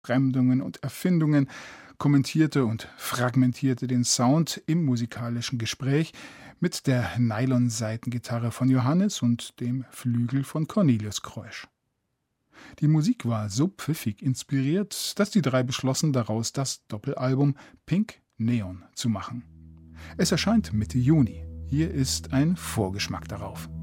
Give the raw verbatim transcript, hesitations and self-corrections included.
Fremdungen und Erfindungen, kommentierte und fragmentierte den Sound im musikalischen Gespräch mit der Nylon-Saitengitarre von Johannes und dem Flügel von Cornelius Kreusch. Die Musik war so pfiffig inspiriert, dass die drei beschlossen, daraus das Doppelalbum Pink Neon zu machen. Es erscheint Mitte Juni. Hier ist ein Vorgeschmack darauf.